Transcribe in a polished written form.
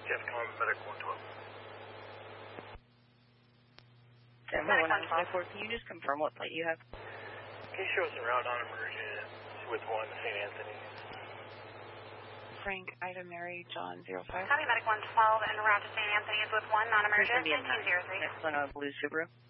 Jeff Tom, Medic 112. Denver 194, can you just confirm what plate you have? Can you show us around on emergent with 1 St. Anthony? Frank, Ida, Mary, John, 05. Copy, Medic 112, and route to St. Anthony is with 1 non-emergent, 1903. Next on a blue Subaru.